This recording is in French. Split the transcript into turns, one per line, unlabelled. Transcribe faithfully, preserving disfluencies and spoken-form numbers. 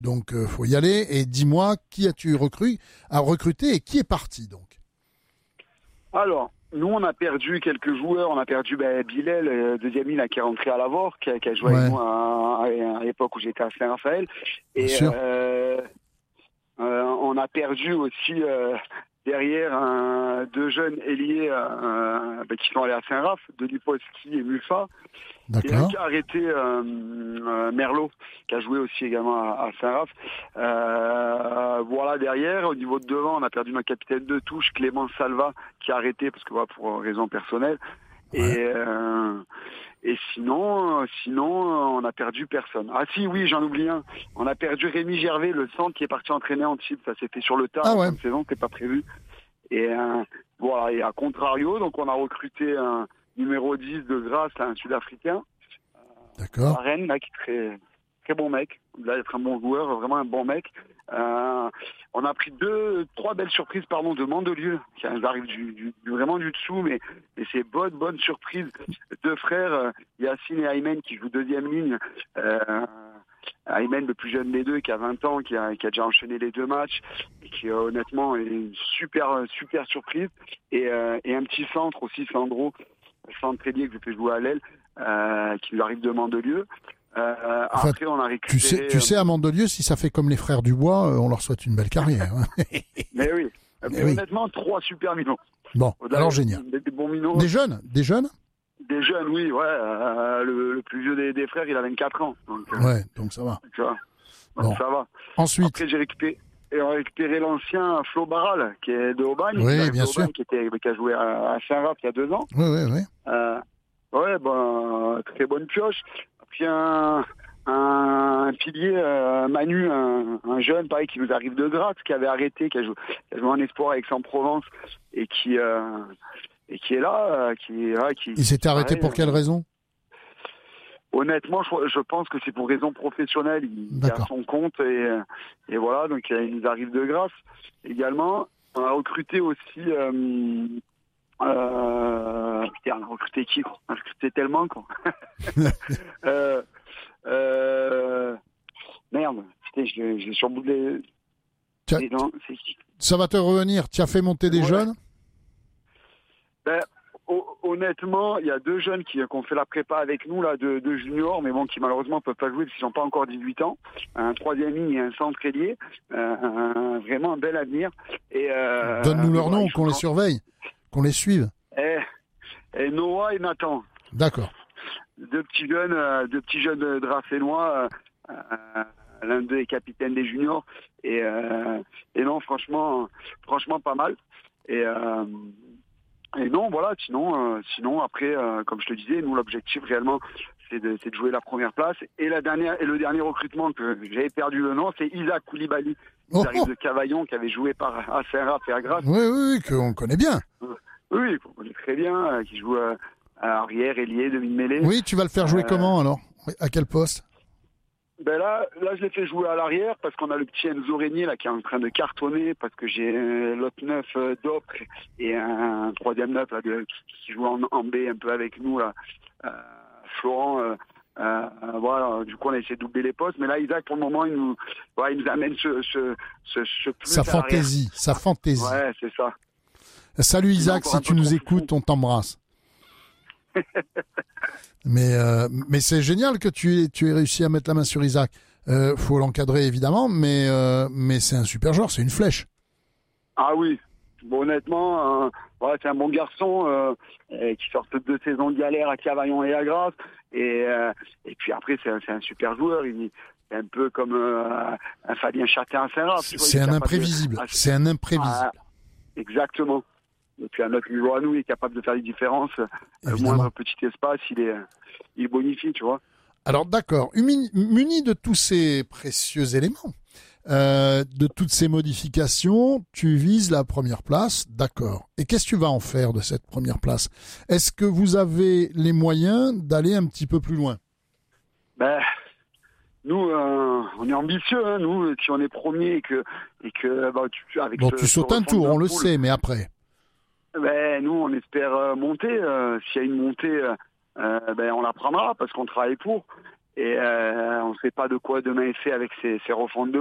Donc, euh, faut y aller. Et dis-moi, qui as-tu recruté, à recruter et qui est parti, donc?
Alors, nous, on a perdu quelques joueurs. On a perdu ben, Bilal, euh, deuxième ligne, qui est rentré à Lavore, qui a, qui a joué
Ouais.
avec nous à, à, à l'époque où j'étais à Saint-Raphaël. Et
Bien sûr.
euh, euh, on a perdu aussi euh, derrière un, deux jeunes ailiers euh, ben, qui sont allés à Saint-Raph, Denis Polski et Mufa. Et un
D'accord.
qui a arrêté euh, euh, Merlot, qui a joué aussi également à, à Saint-Raph. Euh, voilà, derrière, au niveau de devant, on a perdu notre capitaine de touche, Clément Salva, qui a arrêté, parce que voilà, pour raison personnelle.
Ouais.
Et, euh, et sinon, sinon, on a perdu personne. Ah si, oui, j'en oublie un. On a perdu Rémi Gervais, le centre, qui est parti entraîner en Antibes. Ça s'est fait sur le tard,
Ah
en
ouais.
fin de saison, c'était pas prévu. Et euh, voilà, et à contrario, donc on a recruté un numéro dix de Grasse, là, un Sud-Africain,
D'accord.
à Rennes, là, qui est très, très bon mec. Il va être un bon joueur, vraiment un bon mec. Euh, on a pris deux, trois belles surprises, pardon, de Mandelieu, qui arrivent du, du, du- vraiment du dessous, mais, mais c'est bonne, bonne surprise. Deux frères, euh, Yacine et Aymen, qui jouent deuxième ligne. Euh, Aymen, le plus jeune des deux, qui a vingt ans, qui a, qui a déjà enchaîné les deux matchs, et qui euh, honnêtement est une super, super surprise. Et, euh, et un petit centre aussi, Sandro, centre ailier que je fais jouer à l'aile, euh, qui lui arrive de Mandelieu. Euh,
Enfin,
après, on a récupéré...
Tu sais, tu sais, à Mandelieu, si ça fait comme les frères Dubois, euh, on leur souhaite une belle carrière. hein.
Mais oui.
Mais
Mais
oui.
honnêtement, trois super minots.
Bon,
Au-delà
alors
des-
génial.
Des, des bons minots.
Des jeunes, des jeunes.
Des jeunes, oui, ouais. Euh, le, le plus vieux des, des frères, il a vingt-quatre ans. Donc, euh,
Ouais, donc ça va.
tu vois. Donc,
Bon.
ça va.
Ensuite,
Après, j'ai récupéré, et on a récupéré l'ancien Flo Barral, qui est de Aubagne.
Oui,
qui arrive
bien
d'Aubagne,
sûr.
Qui, était, qui a joué à, à Saint-Raph il y a deux ans.
oui, oui, oui.
Euh, ouais, ben, très bonne pioche. Puis un, un pilier, euh, Manu, un, un jeune, pareil, qui nous arrive de Grasse, qui avait arrêté, qui a joué, qui a joué en espoir avec Aix-en-Provence, et qui, euh, et qui est là, euh, qui, ouais, qui.
Il s'était arrêté
pareil,
pour quelle
euh,
raison?
Honnêtement, je, je pense que c'est pour raison professionnelle. Il, il est à
D'accord.
son compte et, et voilà, donc il nous arrive de grâce. Également, on a recruté aussi. Euh, euh, putain, on a recruté qui quoi On a recruté tellement quoi. euh, euh, merde, putain, je, je suis sur le bout des.
Tu as-
des dents. C'est qui
Ça va te revenir. Tu as fait monter des
Ouais.
jeunes?
Ben, ho- honnêtement, il y a deux jeunes qui, qui ont fait la prépa avec nous, là, deux, deux juniors, mais bon, qui malheureusement peuvent pas jouer parce qu'ils n'ont pas encore dix-huit ans. Un troisième ligne et un centre ailier. Euh, un- vraiment un bel avenir. Et, euh,
Donne-nous leur
voilà,
nom,
ils
qu'on les
sont-
surveille, qu'on les suive.
Et, et Noah et Nathan.
D'accord.
Deux petits jeunes, euh, deux petits jeunes de Dracénois. Euh, euh, L'un d'eux est capitaine des juniors. Et, euh, et non, franchement, franchement pas mal. Et, euh, et non, voilà, sinon, euh, sinon après, euh, comme je te disais, nous, l'objectif réellement, c'est de, c'est de jouer la première place. Et, la dernière, et le dernier recrutement que j'avais perdu le nom, c'est Isaac Koulibaly, qui
Oh,
arrive
oh.
de Cavaillon, qui avait joué par à Saint-Raph et à Grasse.
Oui, oui, oui, qu'on connaît bien.
Oui, qu'on connaît très bien, euh, qui joue euh, à arrière, ailier, demi-mêlée.
Oui, tu vas le faire jouer
Euh,
comment alors? Oui, à quel poste?
Ben là, là, je l'ai fait jouer à l'arrière parce qu'on a le petit Enzo Régnier là qui est en train de cartonner parce que j'ai euh, l'autre neuf euh, d'Ocre et un troisième neuf là de, qui, qui joue en, en B un peu avec nous là, euh, Florent. Euh, euh, voilà, du coup on a essayé de doubler les postes, mais là Isaac pour le moment il nous, ouais, il nous amène ce, ce, ce, ce plus
Sa
à l'arrière.
fantaisie, sa fantaisie.
Ouais, c'est ça.
Salut
Il est
Isaac,
encore
si
un
tu
peu
nous
trop
écoutes,
fou.
on t'embrasse. mais euh, mais c'est génial que tu aies, tu aies réussi à mettre la main sur Isaac. Euh, faut l'encadrer évidemment, mais euh, mais c'est un super joueur, c'est une flèche.
Ah oui, bon, honnêtement, euh, ouais, c'est un bon garçon euh, euh, qui sort de deux saisons de galère à Cavaillon et à Grasse. Et, euh, et puis après, c'est un, c'est un super joueur. Il est un peu comme euh, un Fabien Chatin à Saint-Raph. tu vois,
C'est
il est
un
capable de-
imprévisible.
Ah,
C'est un imprévisible.
ah, exactement. Et puis à notre niveau à nous, il est capable de faire des différences. Le
Évidemment.
moindre petit espace, il est, il bonifie, tu vois.
Alors d'accord, muni, muni de tous ces précieux éléments, euh, de toutes ces modifications, tu vises la première place, d'accord. Et qu'est-ce que tu vas en faire de cette première place? Est-ce que vous avez les moyens d'aller un petit peu plus loin?
Ben, nous, euh, on est ambitieux, hein, nous, si on est premier et que, et que, bah, tu, avec
Bon,
ce-
tu
ce
sautes un
refond
tour,
de
on le
poule,
sait, mais après.
Ben, nous, on espère euh, monter. Euh, S'il y a une montée, euh, euh, ben, on la prendra parce qu'on travaille pour. Et euh, on ne sait pas de quoi demain est fait avec ces, ces refontes de